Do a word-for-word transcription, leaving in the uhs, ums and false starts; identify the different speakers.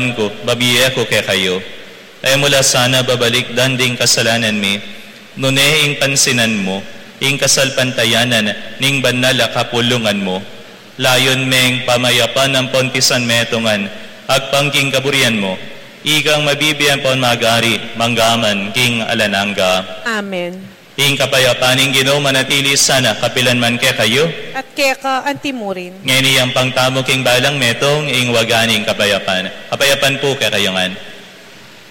Speaker 1: ko, babiye ko kay kayo. Ay mula sana babalik danding kasalanan mi, nune ing pansinan mo, ing kasalpantayanan, ning banal a kapulungan mo. Layon meng pamayapan ng pontisan metongan, agpangking kaburian mo, ikang mabibiyan pon magari, manggaman, king alananga.
Speaker 2: Amen.
Speaker 1: Ing kapayapaning Ginoo manatili sana kapilan man kay kayo.
Speaker 2: At keka antimurin.
Speaker 1: Ngayon iyang pangtamo king balang metong ing waganing kapayapan. Kapayapan po kay kayo ngan.